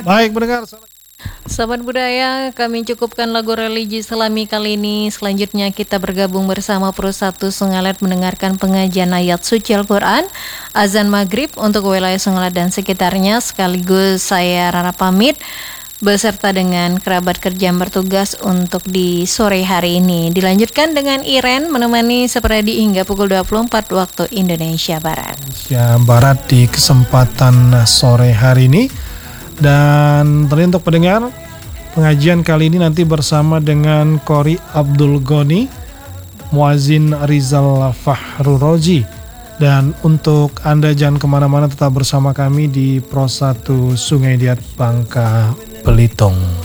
Baik pendengar, Sahabat budaya, kami cukupkan lagu religi Islami kali ini. Selanjutnya kita bergabung bersama Pro1 Sungalet mendengarkan pengajian ayat suci Al-Quran, azan maghrib untuk wilayah Sungalet dan sekitarnya. Sekaligus saya Rara pamit beserta dengan kerabat kerja yang bertugas untuk di sore hari ini. Dilanjutkan dengan Iren menemani Sepredi hingga pukul 24 waktu Indonesia Barat. Ya, Barat di kesempatan sore hari ini. Dan tadi untuk pendengar, pengajian kali ini nanti bersama dengan Qori Abdul Goni, Muazin Rizal Fahruroji. Dan untuk Anda jangan kemana-mana, tetap bersama kami di Pro1 Sungai Liat Bangka Belitung.